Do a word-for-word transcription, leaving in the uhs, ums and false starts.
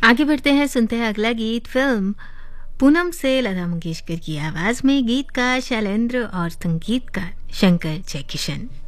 आगे बढ़ते हैं, सुनते हैं अगला गीत। फिल्म पूनम से लता मंगेशकर की आवाज में, गीतकार शैलेंद्र और संगीतकार शंकर जयकिशन।